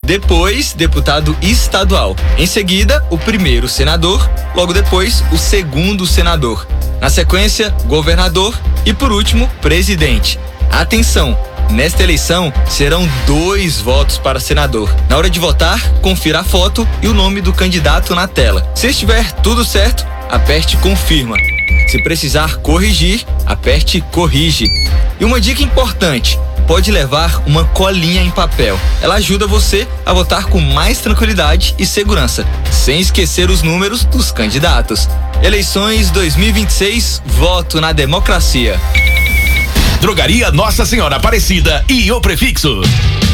depois deputado estadual, em seguida o primeiro senador, logo depois o segundo senador, na sequência governador e por último presidente. Atenção! Nesta eleição, serão 2 votos para senador. Na hora de votar, confira a foto e o nome do candidato na tela. Se estiver tudo certo, aperte confirma. Se precisar corrigir, aperte corrige. E uma dica importante, pode levar uma colinha em papel. Ela ajuda você a votar com mais tranquilidade e segurança, sem esquecer os números dos candidatos. Eleições 2026, voto na democracia. Drogaria Nossa Senhora Aparecida e o Prefixo.